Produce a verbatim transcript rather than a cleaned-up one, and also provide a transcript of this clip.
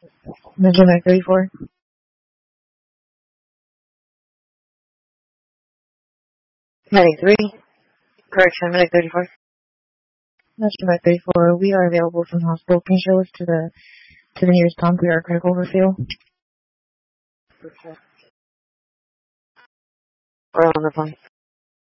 Mention Mac thirty-four. Medic three. Correction, Medic thirty-four. Mention Mac thirty-four. We are available from the hospital. Can you show us to the to the nearest pump? We are critical overfill. We're on the phone.